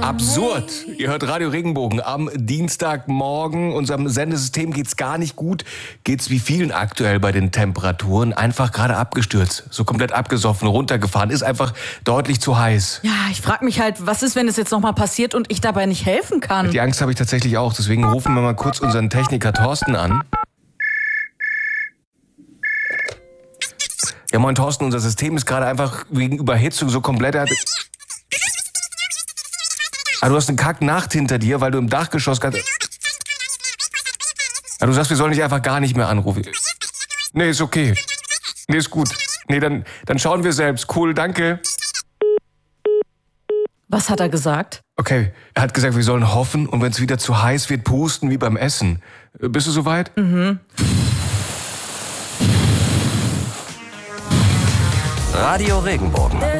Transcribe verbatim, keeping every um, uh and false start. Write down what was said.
Absurd. Ihr hört Radio Regenbogen am Dienstagmorgen. Unserem Sendesystem geht's gar nicht gut. Geht's wie vielen aktuell bei den Temperaturen. Einfach gerade abgestürzt. So komplett abgesoffen, runtergefahren. Ist einfach deutlich zu heiß. Ja, ich frage mich halt, was ist, wenn es jetzt nochmal passiert und ich dabei nicht helfen kann? Die Angst habe ich tatsächlich auch. Deswegen rufen wir mal kurz unseren Techniker Thorsten an. Ja, moin Thorsten, unser System ist gerade einfach wegen Überhitzung so komplett... Ah, du hast eine Kacknacht hinter dir, weil du im Dachgeschoss... Ah, du sagst, wir sollen dich einfach gar nicht mehr anrufen. Nee, ist okay. Nee, ist gut. Nee, dann, dann schauen wir selbst. Cool, danke. Was hat er gesagt? Okay, er hat gesagt, wir sollen hoffen und wenn es wieder zu heiß wird, pusten wie beim Essen. Bist du soweit? Mhm. Radio Regenbogen.